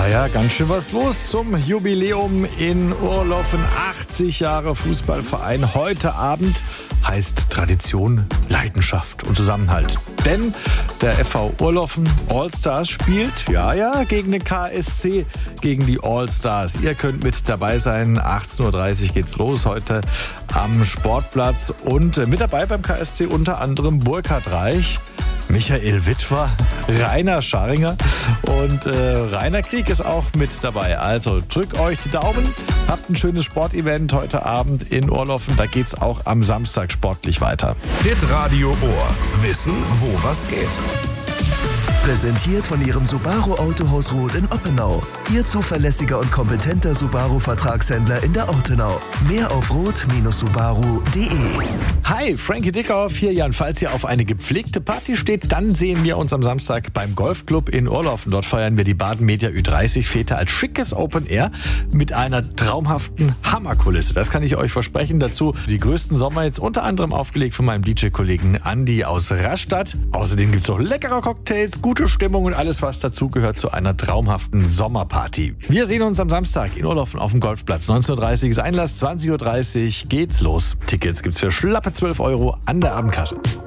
Ja, ganz schön was los zum Jubiläum in Urloffen. 80 Jahre Fußballverein. Heute Abend heißt Tradition, Leidenschaft und Zusammenhalt. Denn der FV Urloffen Allstars spielt, gegen den KSC, gegen die Allstars. Ihr könnt mit dabei sein. 18.30 Uhr geht's los heute am Sportplatz. Und mit dabei beim KSC unter anderem Burkhard Reich, Michael Witwer, Rainer Scharinger und Rainer Krieg ist auch mit dabei. Also drückt euch die Daumen, habt ein schönes Sportevent heute Abend in Urloffen. Da geht's auch am Samstag sportlich weiter. Hitradio Ohr. Wissen, wo was geht. Präsentiert von Ihrem Subaru Autohaus Roth in Oppenau. Ihr zuverlässiger und kompetenter Subaru-Vertragshändler in der Ortenau. Mehr auf roth-subaru.de. Hi, Frankie Dickhoff hier, Jan. Falls ihr auf eine gepflegte Party steht, dann sehen wir uns am Samstag beim Golfclub in Urloffen. Dort feiern wir die Baden Media Ü30-Fete als schickes Open Air mit einer traumhaften Hammerkulisse. Das kann ich euch versprechen. Dazu die größten Sommerhits, unter anderem aufgelegt von meinem DJ-Kollegen Andi aus Rastatt. Außerdem gibt's noch leckere Cocktails, gute Stimmung und alles, was dazugehört zu einer traumhaften Sommerparty. Wir sehen uns am Samstag in Urloffen auf dem Golfplatz. 19.30 Uhr ist Einlass, 20.30 Uhr geht's los. Tickets gibt's für schlappe 12 € an der Abendkasse.